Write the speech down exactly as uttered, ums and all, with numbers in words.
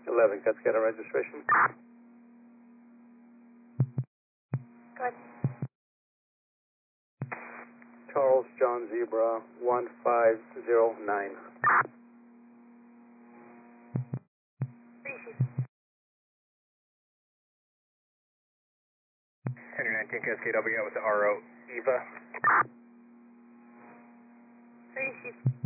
eleven, Cascade registration. Go ahead. Charles John Zebra, one five zero nine. Receive. Henry nineteen Cascade, I'll be out with the R O, Eva. Receive.